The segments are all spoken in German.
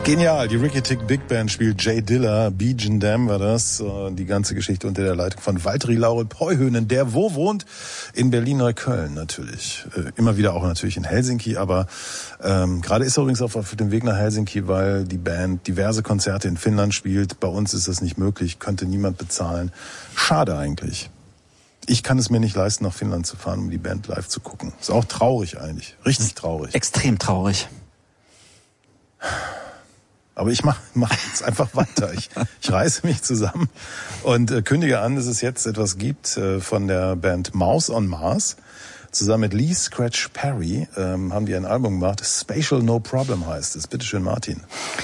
Genial, die Ricky Tick Big Band spielt Jay Dilla, Bijan Dam war das, die ganze Geschichte unter der Leitung von Valtteri Laurel Peuhönen, der wo wohnt? In Berlin-Neukölln natürlich, immer wieder auch natürlich in Helsinki, aber gerade ist er übrigens auf dem Weg nach Helsinki, weil die Band diverse Konzerte in Finnland spielt, bei uns ist das nicht möglich, könnte niemand bezahlen, schade eigentlich. Ich kann es mir nicht leisten, nach Finnland zu fahren, um die Band live zu gucken. Ist auch traurig eigentlich, richtig traurig. Extrem traurig. Aber ich mach jetzt einfach weiter. Ich reiße mich zusammen und kündige an, dass es jetzt etwas gibt von der Band Mouse on Mars. Zusammen mit Lee Scratch Perry haben die ein Album gemacht, Spatial No Problem heißt es. Bitteschön, Martin.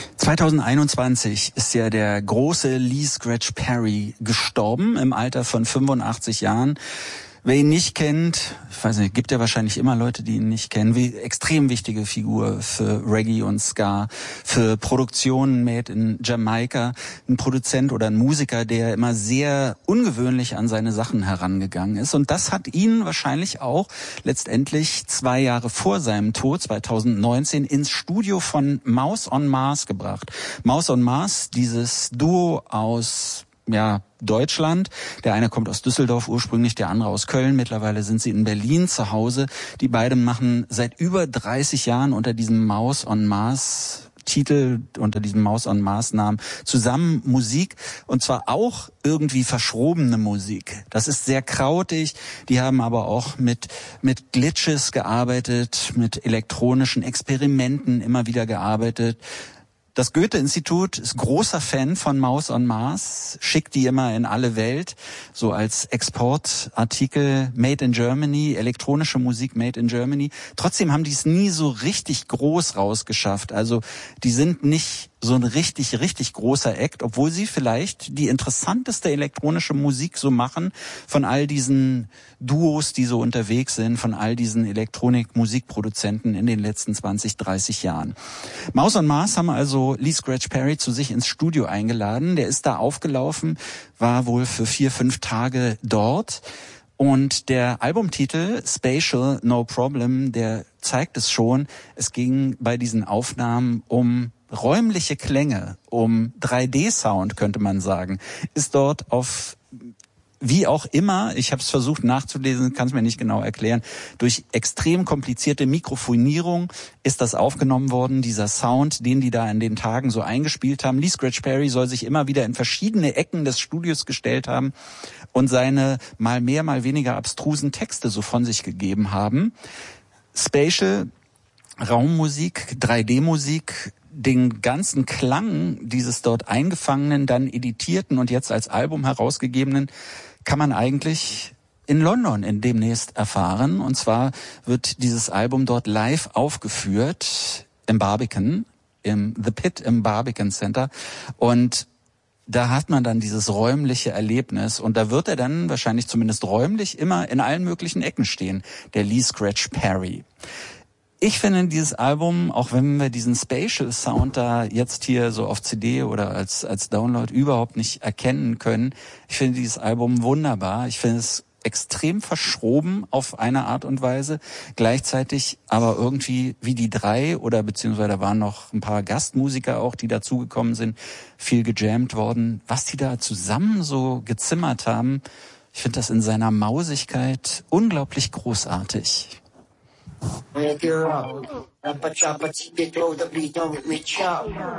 2021 ist ja der große Lee Scratch Perry gestorben im Alter von 85 Jahren. Wer ihn nicht kennt, ich weiß nicht, gibt ja wahrscheinlich immer Leute, die ihn nicht kennen, wie extrem wichtige Figur für Reggae und Ska, für Produktionen made in Jamaika, ein Produzent oder ein Musiker, der immer sehr ungewöhnlich an seine Sachen herangegangen ist. Und das hat ihn wahrscheinlich auch letztendlich 2 Jahre vor seinem Tod, 2019, ins Studio von Mouse on Mars gebracht. Mouse on Mars, dieses Duo aus Deutschland. Der eine kommt aus Düsseldorf ursprünglich, der andere aus Köln. Mittlerweile sind sie in Berlin zu Hause. Die beiden machen seit über 30 Jahren unter diesem Mouse on Mars Titel, unter diesem Mouse on Mars Namen zusammen Musik, und zwar auch irgendwie verschrobene Musik. Das ist sehr krautig. Die haben aber auch mit Glitches gearbeitet, mit elektronischen Experimenten immer wieder gearbeitet. Das Goethe-Institut ist großer Fan von Mouse on Mars, schickt die immer in alle Welt, so als Exportartikel Made in Germany, elektronische Musik Made in Germany. Trotzdem haben die es nie so richtig groß rausgeschafft. Also die sind nicht so ein richtig großer Act, obwohl sie vielleicht die interessanteste elektronische Musik so machen von all diesen Duos, die so unterwegs sind, von all diesen Elektronik-Musikproduzenten in den letzten 20, 30 Jahren. Mouse on Mars haben also Lee Scratch Perry zu sich ins Studio eingeladen. Der ist da aufgelaufen, war wohl für 4, 5 Tage dort. Und der Albumtitel Spatial No Problem, der zeigt es schon. Es ging bei diesen Aufnahmen um räumliche Klänge, um 3D-Sound, könnte man sagen, ist dort auf, wie auch immer, ich habe es versucht nachzulesen, kann es mir nicht genau erklären, durch extrem komplizierte Mikrofonierung ist das aufgenommen worden, dieser Sound, den die da in den Tagen so eingespielt haben. Lee Scratch Perry soll sich immer wieder in verschiedene Ecken des Studios gestellt haben und seine mal mehr, mal weniger abstrusen Texte so von sich gegeben haben. Spatial, Raummusik, 3D-Musik, den ganzen Klang dieses dort eingefangenen, dann editierten und jetzt als Album herausgegebenen, kann man eigentlich in London demnächst erfahren. Und zwar wird dieses Album dort live aufgeführt im Barbican, im The Pit im Barbican Center. Und da hat man dann dieses räumliche Erlebnis und da wird er dann wahrscheinlich zumindest räumlich immer in allen möglichen Ecken stehen, der Lee Scratch Perry. Ich finde dieses Album, auch wenn wir diesen Spatial Sound da jetzt hier so auf CD oder als Download überhaupt nicht erkennen können, ich finde dieses Album wunderbar. Ich finde es extrem verschroben auf eine Art und Weise, gleichzeitig aber irgendwie wie die drei oder beziehungsweise da waren noch ein paar Gastmusiker auch, die dazugekommen sind, viel gejammt worden. Was die da zusammen so gezimmert haben, ich finde das in seiner Mausigkeit unglaublich großartig. Make it rock. Chopper, chopper, take it, throw the beat on with me, chop.